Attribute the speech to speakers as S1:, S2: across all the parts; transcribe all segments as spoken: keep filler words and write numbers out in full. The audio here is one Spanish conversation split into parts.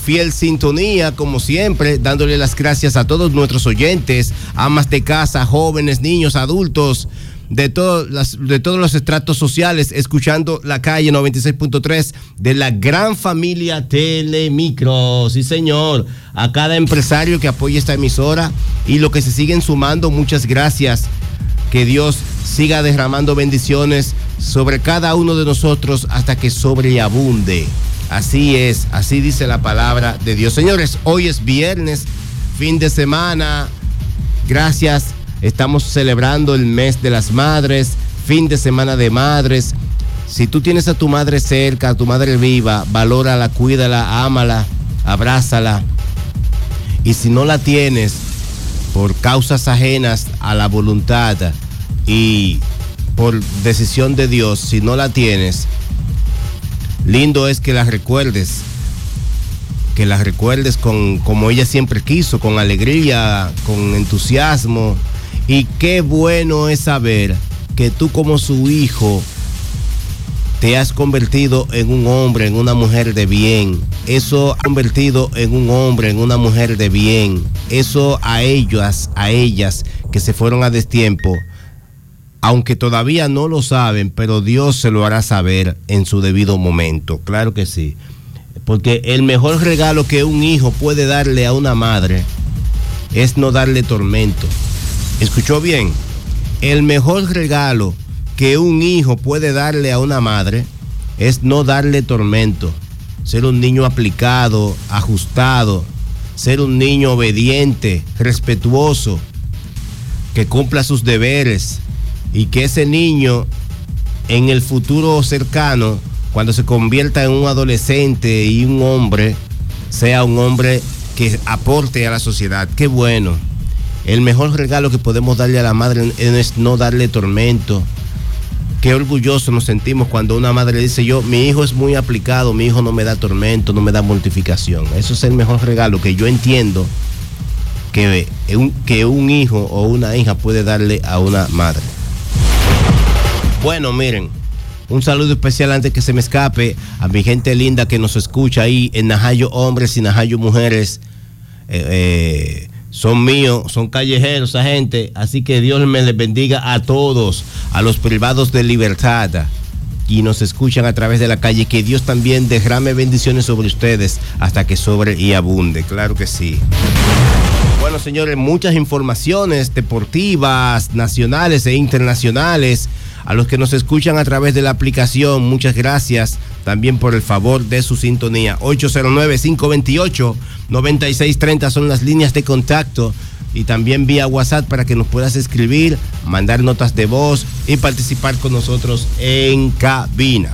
S1: fiel sintonía, como siempre, dándole las gracias a todos nuestros oyentes, amas de casa, jóvenes, niños, adultos, de, todo las, de todos los estratos sociales, escuchando La Calle noventa y seis punto tres de la gran familia Telemicro. Sí, señor. A cada empresario que apoya esta emisora y los que se siguen sumando, muchas gracias. Que Dios siga derramando bendiciones sobre cada uno de nosotros hasta que sobreabunde. Así es, así dice la palabra de Dios. Señores, hoy es viernes, fin de semana. Gracias. Estamos celebrando el mes de las madres, fin de semana de madres. Si tú tienes a tu madre cerca, a tu madre viva, valórala, cuídala, ámala, abrázala. Y si no la tienes por causas ajenas a la voluntad y por decisión de Dios, si no la tienes, lindo es que la recuerdes, que la recuerdes con, como ella siempre quiso, con alegría, con entusiasmo. Y qué bueno es saber que tú, como su hijo, te has convertido en un hombre, en una mujer de bien. Eso ha convertido en un hombre, en una mujer de bien. Eso a ellas, a ellas que se fueron a destiempo, aunque todavía no lo saben, pero Dios se lo hará saber en su debido momento. Claro que sí. Porque el mejor regalo que un hijo puede darle a una madre es no darle tormento. ¿Escuchó bien? El mejor regalo que un hijo puede darle a una madre es no darle tormento. Ser un niño aplicado, ajustado, ser un niño obediente, respetuoso, que cumpla sus deberes y que ese niño en el futuro cercano, cuando se convierta en un adolescente y un hombre, sea un hombre que aporte a la sociedad. Qué bueno. El mejor regalo que podemos darle a la madre es no darle tormento. Qué orgullosos nos sentimos cuando una madre dice: yo, mi hijo es muy aplicado, mi hijo no me da tormento, no me da mortificación. Eso es el mejor regalo que yo entiendo que un, que un hijo o una hija puede darle a una madre. Bueno, miren, un saludo especial antes que se me escape a mi gente linda que nos escucha ahí en Najayo Hombres y Najayo Mujeres. Eh, eh, Son míos, son callejeros esa gente, así que Dios me les bendiga a todos, a los privados de libertad y nos escuchan a través de la calle. Que Dios también derrame bendiciones sobre ustedes hasta que sobre y abunde, claro que sí. Bueno, señores, muchas informaciones deportivas, nacionales e internacionales. A los que nos escuchan a través de la aplicación, muchas gracias también por el favor de su sintonía. ocho cero nueve, cinco dos ocho, nueve seis tres cero son las líneas de contacto y también vía WhatsApp para que nos puedas escribir, mandar notas de voz y participar con nosotros en cabina.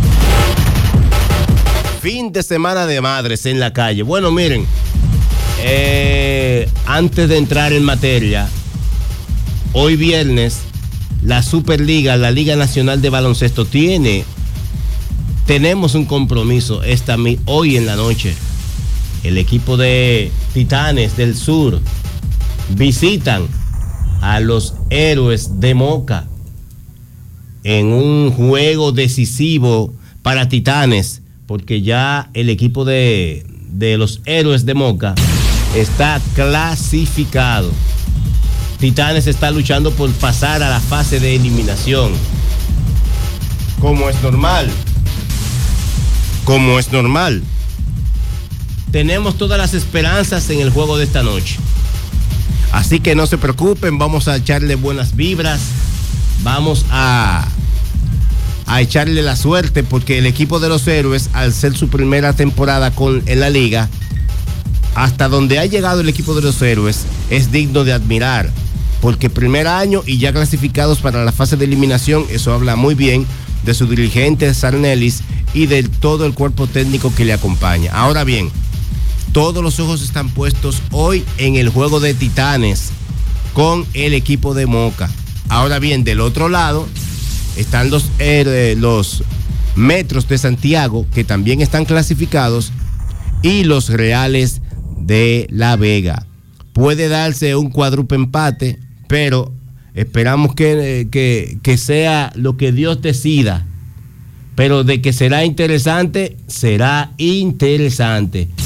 S1: Fin de semana de madres en la calle. Bueno, miren, eh, antes de entrar en materia, hoy viernes, la Superliga, la Liga Nacional de Baloncesto tiene, tenemos un compromiso esta, hoy en la noche. El equipo de Titanes del Sur visitan a los Héroes de Moca en un juego decisivo para Titanes, porque ya el equipo de, de los Héroes de Moca está clasificado. Titanes está luchando por pasar a la fase de eliminación. Como es normal. Como es normal. Tenemos todas las esperanzas en el juego de esta noche. Así que no se preocupen, vamos a echarle buenas vibras. Vamos a, a echarle la suerte, porque el equipo de los Héroes, al ser su primera temporada con, en la liga, hasta donde ha llegado el equipo de los Héroes, es digno de admirar. Porque primer año y ya clasificados para la fase de eliminación, eso habla muy bien de su dirigente Sarnelis y de todo el cuerpo técnico que le acompaña. Ahora bien, todos los ojos están puestos hoy en el juego de Titanes con el equipo de Moca. Ahora bien, del otro lado están los, eh, los Metros de Santiago, que también están clasificados, y los Reales de La Vega. Puede darse un cuádruple empate, pero esperamos que, que, que sea lo que Dios decida. Pero de que será interesante, será interesante.